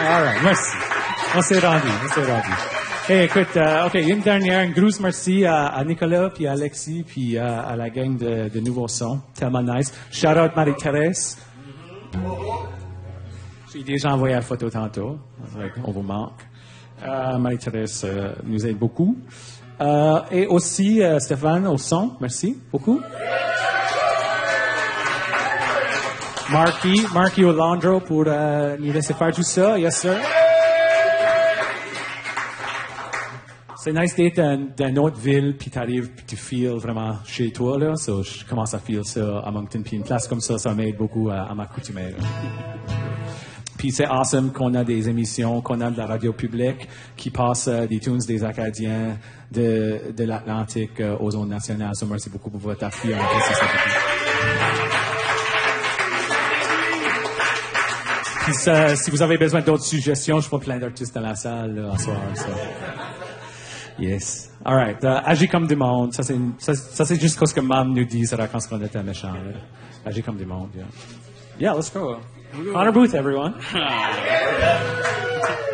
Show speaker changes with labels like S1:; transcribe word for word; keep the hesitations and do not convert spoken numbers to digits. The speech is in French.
S1: All right, merci. On s'est rendu, on s'est rendu. Hey, écoute, euh, OK, une dernière, une grosse merci à, à Nicolas, puis à Alexis, puis à, à la gang de, de Nouveaux Sons. Tellement nice. Shout out Marie-Thérèse. J'ai déjà envoyé la photo tantôt. On vous manque. Euh, Marie-Thérèse euh, nous aide beaucoup. Euh, et aussi euh, Stéphane au son. Merci beaucoup. Marky, Marky Olandro pour euh, nous laisser faire tout ça. Yes, sir. C'est nice d'être dans, dans une autre ville, puis t'arrives, puis tu feels vraiment chez toi, là. So, je commence à feel ça à Moncton, puis une place comme ça, ça m'aide beaucoup à, à m'accoutumer. Puis c'est awesome qu'on a des émissions, qu'on a de la radio publique qui passe euh, des tunes des Acadiens de, de l'Atlantique euh, aux zones nationales. So, merci beaucoup pour votre appui. On apprécie ça beaucoup. Puis ça, si vous avez besoin d'autres suggestions, je vois plein d'artistes dans la salle là, en soir. So. Yes. All right. Uh, agis comme du monde. Ça, c'est, une, ça, ça, c'est juste ce que Mam nous dit, ça raconte qu'on était méchant. Là. Agis comme du monde, yeah. Yeah, let's go. Honor Booth, everyone.